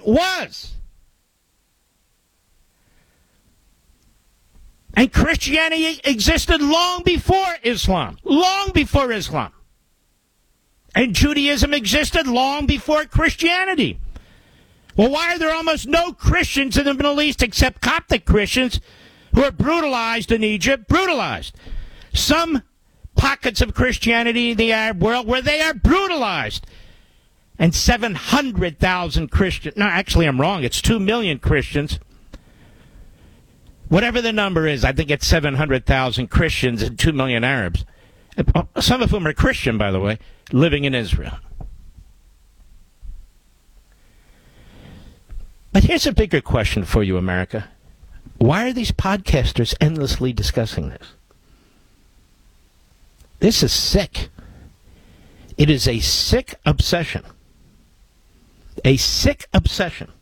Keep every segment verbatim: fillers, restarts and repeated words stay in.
was. And Christianity existed long before Islam. Long before Islam. And Judaism existed long before Christianity. Well, why are there almost no Christians in the Middle East except Coptic Christians who are brutalized in Egypt? Brutalized. Some pockets of Christianity in the Arab world where they are brutalized. And seven hundred thousand Christians. No, actually, I'm wrong. It's two million Christians. Whatever the number is, I think it's seven hundred thousand Christians and two million Arabs. Some of whom are Christian, by the way, living in Israel. But here's a bigger question for you, America. Why are these podcasters endlessly discussing this? This is sick. It is a sick obsession. A sick obsession.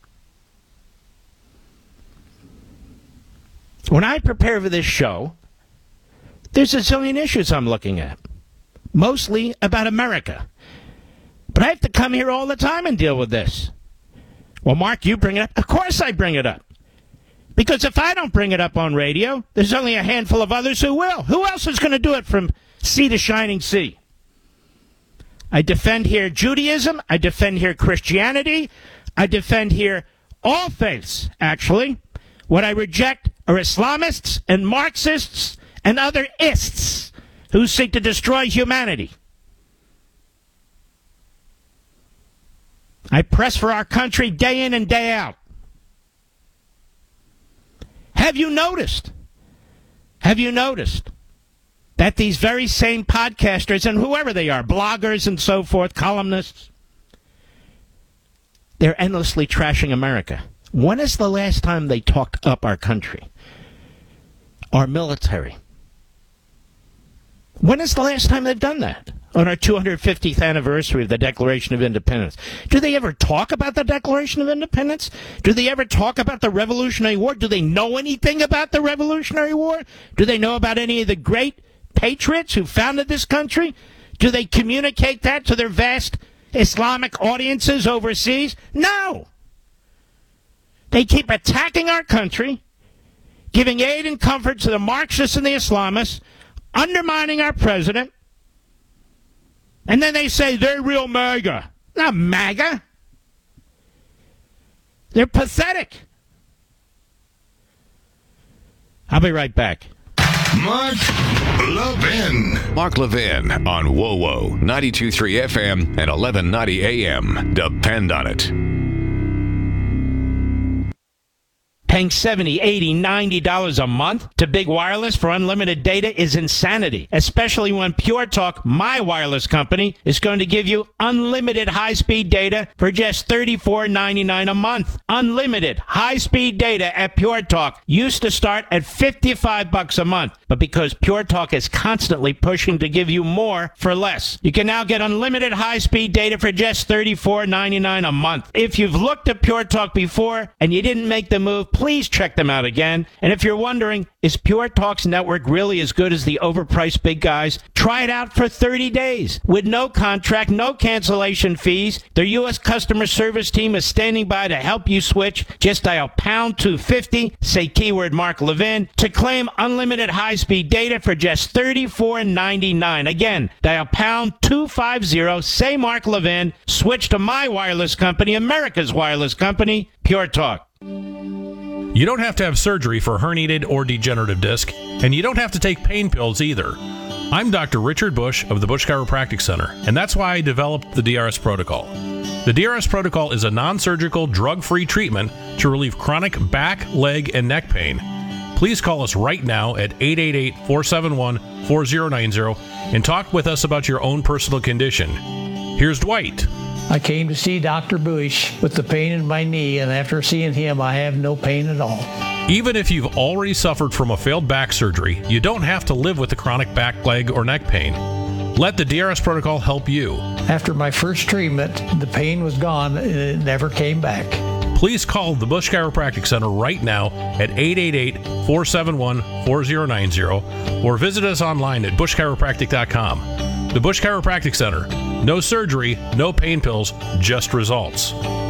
When I prepare for this show, there's a zillion issues I'm looking at, mostly about America. But I have to come here all the time and deal with this. Well, Mark, you bring it up. Of course I bring it up. Because if I don't bring it up on radio, there's only a handful of others who will. Who else is going to do it from sea to shining sea? I defend here Judaism. I defend here Christianity. I defend here all faiths, actually. What I reject are Islamists and Marxists and other ists who seek to destroy humanity. I press for our country day in and day out. Have you noticed? Have you noticed that these very same podcasters and whoever they are, bloggers and so forth, columnists, they're endlessly trashing America? When is the last time they talked up our country? Our military? When is the last time they've done that? On our two hundred fiftieth anniversary of the Declaration of Independence. Do they ever talk about the Declaration of Independence? Do they ever talk about the Revolutionary War? Do they know anything about the Revolutionary War? Do they know about any of the great patriots who founded this country? Do they communicate that to their vast Islamic audiences overseas? No. They keep attacking our country, giving aid and comfort to the Marxists and the Islamists, undermining our president, and then they say they're real MAGA. Not MAGA. They're pathetic. I'll be right back. Mark Levin. Mark Levin on W O W O ninety-two point three F M and eleven ninety A M. Depend on it. Paying seventy dollars, eighty dollars, ninety dollars a month to Big Wireless for unlimited data is insanity, especially when Pure Talk, my wireless company, is going to give you unlimited high-speed data for just thirty-four ninety-nine a month. Unlimited high-speed data at Pure Talk used to start at fifty-five bucks a month, but because Pure Talk is constantly pushing to give you more for less, you can now get unlimited high-speed data for just thirty-four ninety-nine a month. If you've looked at Pure Talk before and you didn't make the move, please check them out again. And if you're wondering, is Pure Talk's network really as good as the overpriced big guys? Try it out for thirty days with no contract, no cancellation fees. Their U S customer service team is standing by to help you switch. Just dial pound two fifty, say keyword Mark Levin, to claim unlimited high-speed data for just thirty-four ninety-nine. Again, dial pound two fifty, say Mark Levin, switch to my wireless company, America's wireless company, Pure Talk. You don't have to have surgery for herniated or degenerative disc, and you don't have to take pain pills either. I'm Doctor Richard Bush of the Bush Chiropractic Center, and that's why I developed the D R S Protocol. The D R S Protocol is a non-surgical, drug-free treatment to relieve chronic back, leg, and neck pain. Please call us right now at eight eight eight, four seven one, four zero nine zero and talk with us about your own personal condition. Here's Dwight. I came to see Doctor Bush with the pain in my knee, and after seeing him, I have no pain at all. Even if you've already suffered from a failed back surgery, you don't have to live with the chronic back, leg, or neck pain. Let the D R S Protocol help you. After my first treatment, the pain was gone, and it never came back. Please call the Bush Chiropractic Center right now at eight eight eight, four seven one, four zero nine zero or visit us online at bush chiropractic dot com. The Bush Chiropractic Center. No surgery, no pain pills, just results.